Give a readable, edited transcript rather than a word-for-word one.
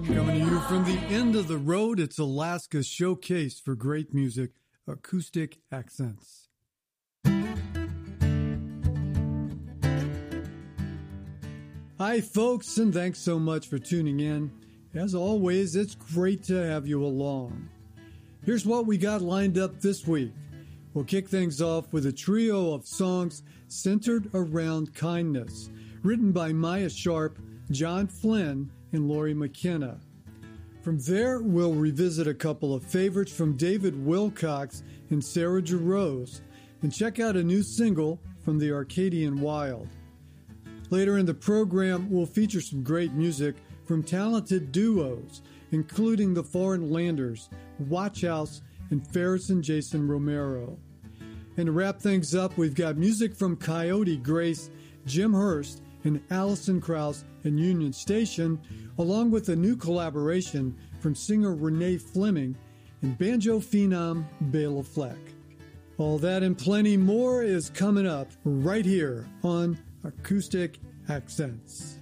Coming to you from the end of the road, it's Alaska's showcase for great music, Acoustic Accents. Hi, folks, and thanks so much for tuning in. As always, it's great to have you along. Here's what we got lined up this week. We'll kick things off with a trio of songs centered around kindness, written by Maya Sharp, John Flynn, and Lori McKenna. From there, we'll revisit a couple of favorites from David Wilcox and Sarah Jarosz, and check out a new single from the Arcadian Wild. Later in the program, we'll feature some great music from talented duos, including the Foreign Landers, Watch House, and Ferris and Jason Romero. And to wrap things up, we've got music from Coyote Grace, Jim Hurst, and Alison Krauss and Union Station, along with a new collaboration from singer Renee Fleming and banjo phenom Bela Fleck. All that and plenty more is coming up right here on Acoustic Accents.